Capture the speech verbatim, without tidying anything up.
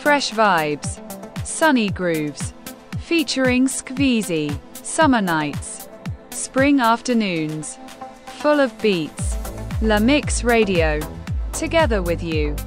Fresh vibes, sunny grooves, featuring Skweezy, summer nights, spring afternoons, full of beats. La Mix Radio, together with you.